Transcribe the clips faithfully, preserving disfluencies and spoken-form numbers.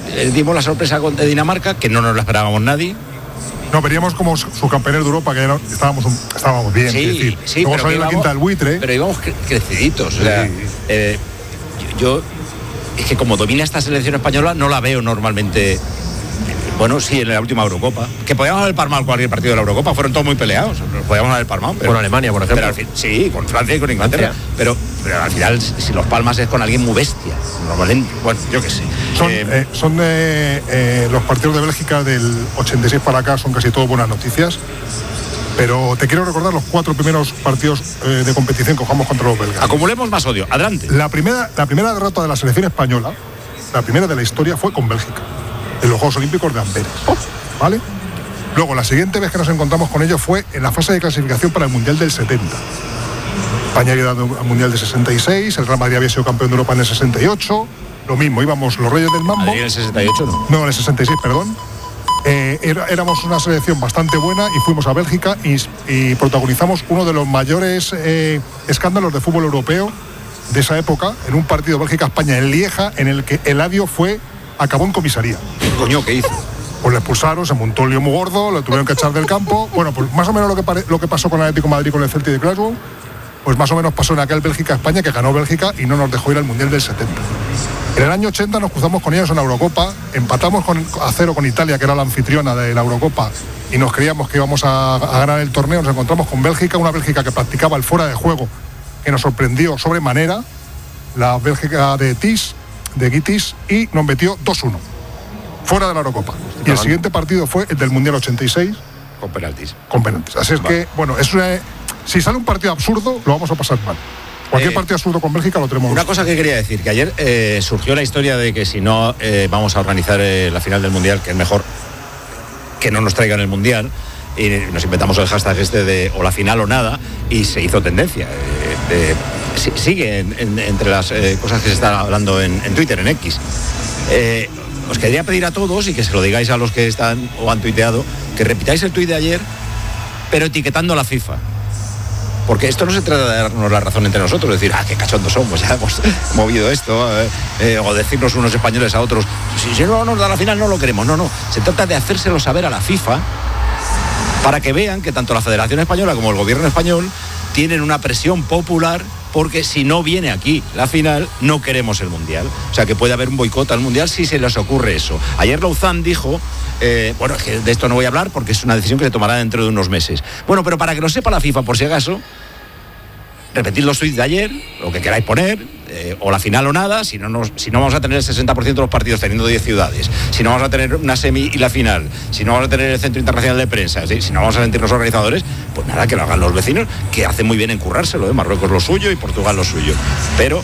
eh, dimos la sorpresa de Dinamarca, que no nos la esperábamos nadie. No, veríamos como subcampeones de Europa, que no, estábamos, estábamos bien. Sí, decir, sí, luego pero salió la íbamos, quinta del buitre. Pero íbamos cre- creciditos. Sí. O sea, eh, yo, yo, es que como domina esta selección española, no la veo normalmente. Bueno, sí, en la última Eurocopa. Que podíamos haber palmado cualquier partido de la Eurocopa, fueron todos muy peleados. Podíamos haber palmado. Pero, con Alemania, por ejemplo. Pero al fin, sí, con Francia y con Inglaterra. Pero, pero al final, si los palmas es con alguien muy bestia. Normalmente, bueno, yo qué sé. Son, eh, eh, son eh, eh, los partidos de Bélgica del ochenta y seis para acá, son casi todo buenas noticias. Pero te quiero recordar los cuatro primeros partidos eh, de competición que jugamos contra los belgas. Acumulemos más odio. Adelante. La primera, la primera derrota de la selección española, la primera de la historia, fue con Bélgica, en los Juegos Olímpicos de Amberes. ¿Vale? Luego, la siguiente vez que nos encontramos con ellos fue en la fase de clasificación para el Mundial del setenta. España había dado al Mundial del sesenta y seis, el Real Madrid había sido campeón de Europa en el sesenta y ocho. Lo mismo, íbamos los Reyes del Mambo. ¿En el sesenta y ocho no? No, en el sesenta y seis, perdón. Eh, era, éramos una selección bastante buena y fuimos a Bélgica y, y protagonizamos uno de los mayores eh, escándalos de fútbol europeo de esa época, en un partido Bélgica-España en Lieja, en el que Eladio fue, acabó en comisaría. ¿Qué coño que hizo? Pues le expulsaron, se montó un lío muy gordo, lo tuvieron que echar del campo. Bueno, pues más o menos lo que, pare, lo que pasó con el Atlético de Madrid con el Celtic de Glasgow, pues más o menos pasó en aquel Bélgica-España, que ganó Bélgica y no nos dejó ir al Mundial del setenta. En el año ochenta nos cruzamos con ellos en la Eurocopa, empatamos con, a cero con Italia, que era la anfitriona de la Eurocopa, y nos creíamos que íbamos a, a ganar el torneo. Nos encontramos con Bélgica, una Bélgica que practicaba el fuera de juego, que nos sorprendió sobremanera, la Bélgica de Tis, de Guitis, y nos metió dos uno, fuera de la Eurocopa. Y el siguiente partido fue el del Mundial ochenta y seis. Con penaltis. Con penaltis. Así es vale. que, bueno, es una, si sale un partido absurdo, lo vamos a pasar mal. Cualquier eh, partido absurdo con Bélgica lo tenemos. Una cosa que quería decir, que ayer eh, surgió la historia de que si no eh, vamos a organizar eh, la final del Mundial, que es mejor que no nos traigan el Mundial, y nos inventamos el hashtag este de o la final o nada, y se hizo tendencia. Eh, de, si, sigue en, en, entre las eh, cosas que se están hablando en, en Twitter, en X. Eh, os quería pedir a todos, y que se lo digáis a los que están o han tuiteado, que repitáis el tuit de ayer, pero etiquetando a la FIFA. Porque esto no se trata de darnos la razón entre nosotros, decir, ah, qué cachondos somos, ya hemos movido esto, eh, eh, o decirnos unos españoles a otros, si, si no nos da la final no lo queremos. No, no, se trata de hacérselo saber a la FIFA para que vean que tanto la Federación Española como el Gobierno español tienen una presión popular, porque si no viene aquí la final, no queremos el Mundial. O sea, que puede haber un boicot al Mundial si se les ocurre eso. Ayer Louzán dijo, eh, bueno, es que de esto no voy a hablar porque es una decisión que se tomará dentro de unos meses. Bueno, pero para que lo sepa la FIFA, por si acaso, repetid los tweets de ayer, lo que queráis poner, eh, o la final o nada, si no, nos, si no vamos a tener el sesenta por ciento de los partidos teniendo diez ciudades, si no vamos a tener una semi y la final, si no vamos a tener el Centro Internacional de Prensa, ¿sí? Si no vamos a sentirnos organizadores, pues nada, que lo hagan los vecinos, que hacen muy bien en currárselo, ¿eh? Marruecos lo suyo y Portugal lo suyo. Pero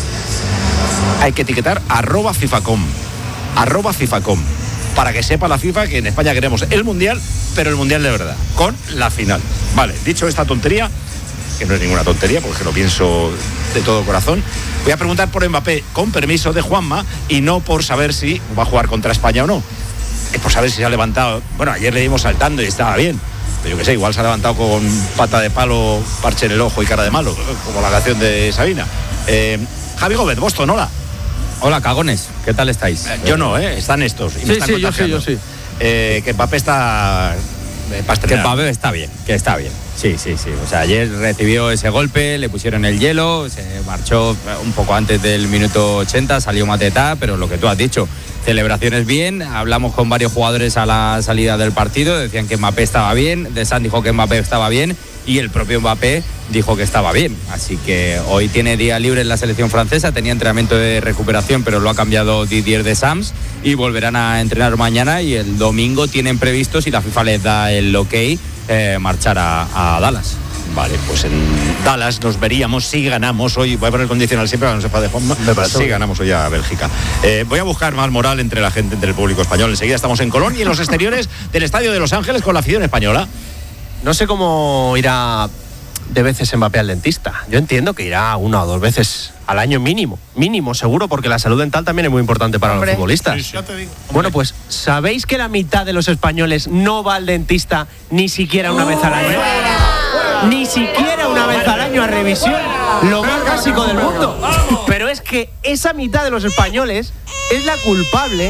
hay que etiquetar arroba FIFACOM, arroba FIFACOM, para que sepa la FIFA que en España queremos el Mundial, pero el Mundial de verdad, con la final. Vale, dicho esta tontería, que no es ninguna tontería, porque lo pienso de todo corazón, voy a preguntar por Mbappé, con permiso de Juanma, y no por saber si va a jugar contra España o no. Es por saber si se ha levantado. Bueno, ayer le dimos saltando y estaba bien, pero yo qué sé, igual se ha levantado con pata de palo, parche en el ojo y cara de malo, como la canción de Sabina. Eh, Javi Gómez, Boston, hola. Hola, cagones, ¿qué tal estáis? Eh, yo no, ¿eh? Están estos. Y sí, me están sí, yo sí, yo sí. Eh, que Mbappé está... Eh, que Mbappé está bien, que está bien. Sí, sí, sí. O sea, ayer recibió ese golpe, le pusieron el hielo, se marchó un poco antes del minuto ochenta, salió Mateta, pero lo que tú has dicho, celebraciones bien. Hablamos con varios jugadores a la salida del partido, decían que Mbappé estaba bien, Deschamps dijo que Mbappé estaba bien y el propio Mbappé dijo que estaba bien. Así que hoy tiene día libre en la selección francesa, tenía entrenamiento de recuperación, pero lo ha cambiado Didier Deschamps y volverán a entrenar mañana, y el domingo tienen previsto, si la FIFA les da el ok, eh, marchar a, a Dallas. Vale, pues en Dallas nos veríamos si ganamos hoy. Voy a poner el condicional siempre para que no sepa de Juanma. Si ganamos hoy a Bélgica. Eh, voy a buscar más moral entre la gente, entre el público español. Enseguida estamos en Colón y en los exteriores del estadio de Los Ángeles con la afición española. No sé cómo irá de veces Mbappé al dentista. Yo entiendo que irá una o dos veces al año mínimo. Mínimo, seguro, porque la salud dental también es muy importante para Hombre, los futbolistas. Sí, sí. Ya te digo. Bueno, pues, ¿sabéis que la mitad de los españoles no va al dentista ni siquiera una vez al año? Ni siquiera una vez al año a revisión. Lo más básico del mundo. Pero es que esa mitad de los españoles es la culpable